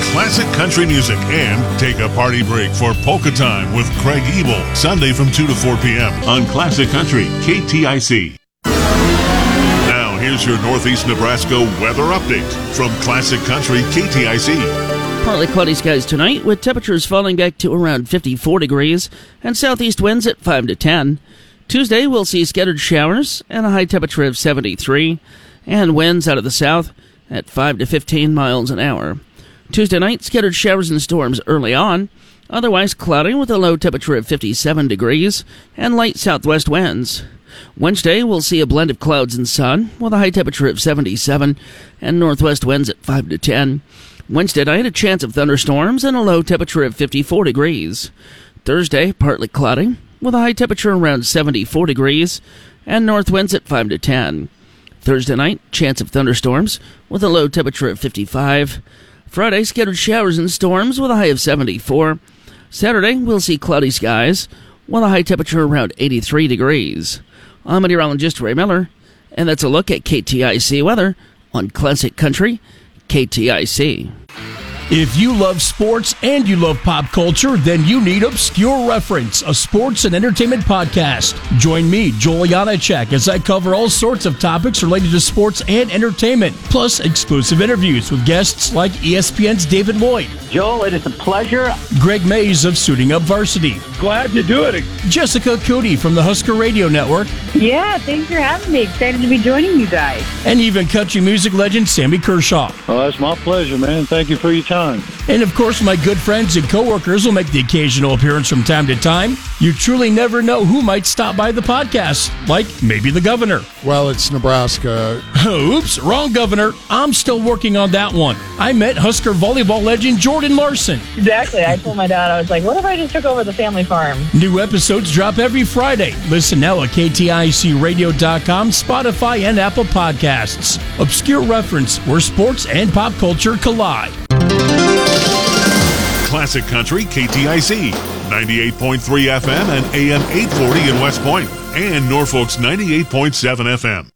classic country music and take a party break for Polka Time with Craig Ebel, Sunday from 2 to 4 p.m. on Classic Country, KTIC. Now, here's your Northeast Nebraska weather update from Classic Country, KTIC. Partly cloudy skies tonight, with temperatures falling back to around 54 degrees and southeast winds at 5 to 10. Tuesday, we'll see scattered showers and a high temperature of 73, and winds out of the south at 5 to 15 miles an hour. Tuesday night, scattered showers and storms early on, otherwise cloudy with a low temperature of 57 degrees and light southwest winds. Wednesday, we'll see a blend of clouds and sun with a high temperature of 77 and northwest winds at 5 to 10. Wednesday night, a chance of thunderstorms and a low temperature of 54 degrees. Thursday, partly cloudy with a high temperature around 74 degrees and north winds at 5 to 10. Thursday night, chance of thunderstorms with a low temperature of 55. Friday, scattered showers and storms with a high of 74. Saturday, we'll see cloudy skies with a high temperature around 83 degrees. I'm meteorologist Ray Miller, and that's a look at KTIC weather on Classic Country, KTIC. If you love sports and you love pop culture, then you need Obscure Reference, a sports and entertainment podcast. Join me, Joel Janacek, as I cover all sorts of topics related to sports and entertainment, plus exclusive interviews with guests like ESPN's David Lloyd. Joel, it is a pleasure. Greg Mays of Suiting Up Varsity. Glad to do it. Jessica Cootie from the Husker Radio Network. Yeah, thanks for having me. Excited to be joining you guys. And even country music legend Sammy Kershaw. Oh, that's my pleasure, man. Thank you for your time. And of course, my good friends and coworkers will make the occasional appearance from time to time. You truly never know who might stop by the podcast, like maybe the governor. Well, it's Nebraska. Oops, wrong governor. I'm still working on that one. I met Husker volleyball legend Jordan Larson. Exactly. I told my dad, I was like, what if I just took over the family farm? New episodes drop every Friday. Listen now at KTICradio.com, Spotify, and Apple Podcasts. Obscure Reference, where sports and pop culture collide. Classic Country, KTIC, 98.3 FM and AM 840 in West Point, and Norfolk's 98.7 FM.